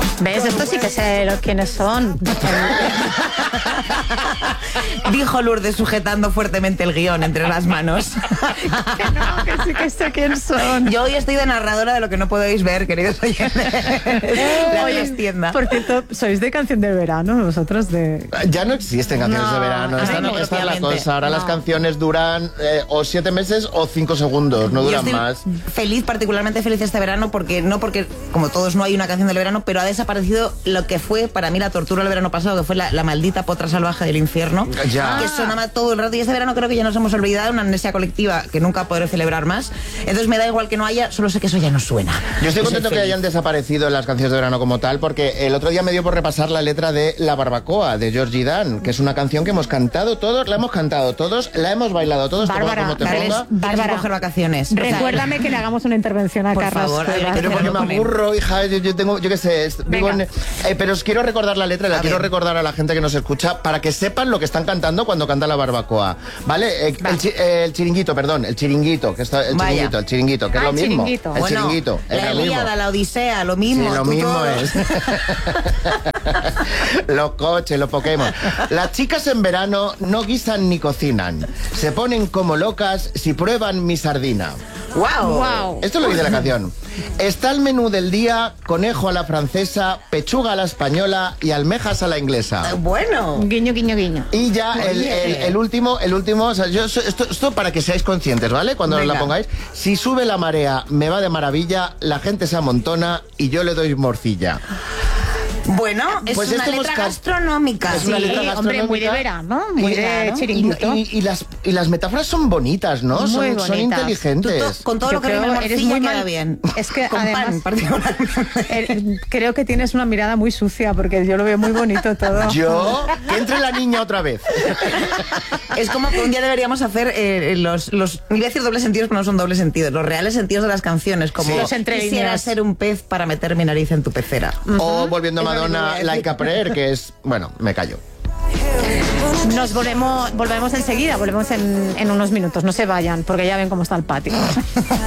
¿Ves? Esto sí que sé quiénes son. Dijo Lourdes sujetando fuertemente el guión entre las manos. Que sí que sé quién son. Yo hoy estoy de narradora de lo que no podéis ver, queridos oyentes. La trastienda. Por cierto, ¿sois de canción del verano? Vosotros de... Ya no existen canciones de verano. Esta es la cosa. Ahora las canciones duran o 7 meses o 5 segundos. No duran más. Particularmente feliz este verano porque como todos no hay una canción del verano, pero ha desaparecido lo que fue para mí la tortura el verano pasado, que fue la maldita potra salvaje del infierno. Ya. Que sonaba todo el rato, y este verano creo que ya nos hemos olvidado, una amnesia colectiva que nunca podré celebrar más. Entonces me da igual que no haya, solo sé que eso ya no suena. Yo estoy contento que hayan desaparecido las canciones de verano como tal, porque el otro día me dio por repasar la letra de La Barbacoa, de Georgie Dan, que es una canción que hemos cantado todos, la hemos cantado todos, la hemos bailado todos. Bárbara, Bárbara, coger vacaciones. Recuérdame que le hagamos una intervención a por Carlos. Favor, pero porque me aburro, hija, yo qué sé, vivo en, pero os quiero recordar la letra, quiero recordar a la gente que nos escucha para que sepan lo que están cantando cuando canta La Barbacoa, ¿vale? El chiringuito, que está el chiringuito, que es lo mismo. El chiringuito, la Ilíada, la Odisea, lo mismo. Sí, lo mismo es. Los coches, los Pokémon. Las chicas en verano no guisan ni cocinan. Se ponen como locas si prueban mi sardina. ¡Wow! Esto es lo que dice la canción. Está el menú del día: conejo a la francesa, pechuga a la española y almejas a la inglesa. Bueno. Guiño, guiño, guiño. Y ya el último, o sea, esto para que seáis conscientes, ¿vale? Cuando la pongáis. Si sube la marea, me va de maravilla, la gente se amontona y yo le doy morcilla. Bueno, es pues una letra gastronómica. Es una letra gastronómica. Hombre, muy de verano, muy de chiringuito. Y las metáforas son bonitas, ¿no? Son inteligentes. Con todo lo que creo, eres muy queda bien. Es que con además, pan, creo que tienes una mirada muy sucia, porque yo lo veo muy bonito todo. ¿Yo? Que entre la niña otra vez. Es como que un día deberíamos hacer los no voy a decir dobles sentidos, pero no son dobles sentidos, los reales sentidos de las canciones, como quisiera ser un pez para meter mi nariz en tu pecera. O volviendo a Madonna, Like a Prayer, que es... Bueno, me callo. Nos volvemos enseguida, volvemos en unos minutos. No se vayan, porque ya ven cómo está el patio.